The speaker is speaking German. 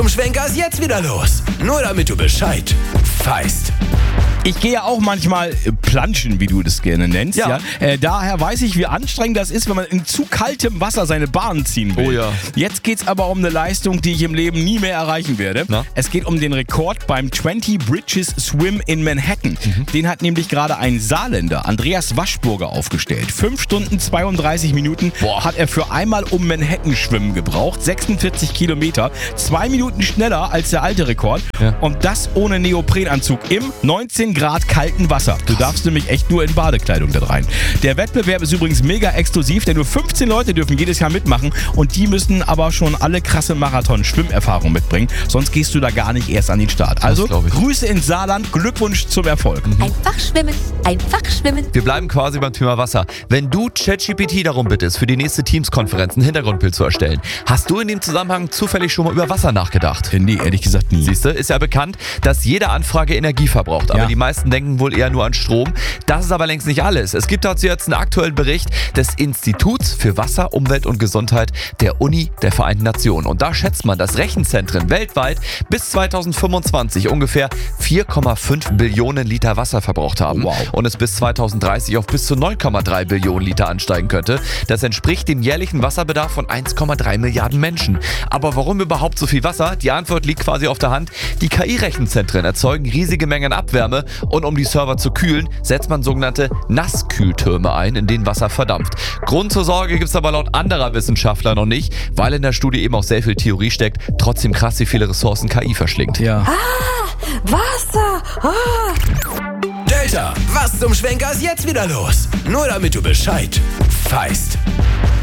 Schwenker ist jetzt wieder los. Nur damit du Bescheid weißt. Ich gehe ja auch manchmal planschen, wie du das gerne nennst. Ja. Daher weiß ich, wie anstrengend das ist, wenn man in zu kaltem Wasser seine Bahn ziehen will. Oh ja. Jetzt geht's aber um eine Leistung, die ich im Leben nie mehr erreichen werde. Na? Es geht um den Rekord beim 20 Bridges Swim in Manhattan. Den hat nämlich gerade ein Saarländer, Andreas Waschburger, aufgestellt. 5 Stunden 32 Minuten hat er für einmal um Manhattan schwimmen gebraucht. 46 Kilometer. 2 Minuten schneller als der alte Rekord. Ja. Und das ohne Neoprenanzug im 19 Grad kalten Wasser. Du darfst nämlich echt nur in Badekleidung da rein. Der Wettbewerb ist übrigens mega exklusiv, denn nur 15 Leute dürfen jedes Jahr mitmachen und die müssen aber schon alle krasse Marathon-Schwimmerfahrung mitbringen, sonst gehst du da gar nicht erst an den Start. Also Grüße ins Saarland, Glückwunsch zum Erfolg. Einfach schwimmen, einfach schwimmen. Wir bleiben quasi beim Thema Wasser. Wenn du ChatGPT darum bittest, für die nächste Teams-Konferenz ein Hintergrundbild zu erstellen, hast du in dem Zusammenhang zufällig schon mal über Wasser nachgedacht? Nee, ehrlich gesagt nie. Siehste, ist ja bekannt, dass jede Anfrage Energie verbraucht. Aber Ja. die meisten denken wohl eher nur an Strom. Das ist aber längst nicht alles. Es gibt dazu jetzt einen aktuellen Bericht des Instituts für Wasser, Umwelt und Gesundheit der Uni der Vereinten Nationen. Und da schätzt man, dass Rechenzentren weltweit bis 2025 ungefähr 4,5 Billionen Liter Wasser verbraucht haben. Wow. Und es bis 2030 auf bis zu 9,3 Billionen Liter ansteigen könnte. Das entspricht dem jährlichen Wasserbedarf von 1,3 Milliarden Menschen. Aber warum überhaupt so viel Wasser? Die Antwort liegt quasi auf der Hand. Die KI-Rechenzentren erzeugen riesige Mengen Abwärme und um die Server zu kühlen, setzt man sogenannte Nasskühltürme ein, in denen Wasser verdampft. Grund zur Sorge gibt es aber laut anderer Wissenschaftler noch nicht, weil in der Studie eben auch sehr viel Theorie steckt. Trotzdem krass, wie viele Ressourcen KI verschlingt. Ja. Wasser! Delta, was zum Schwenker ist jetzt wieder los? Nur damit du Bescheid weißt.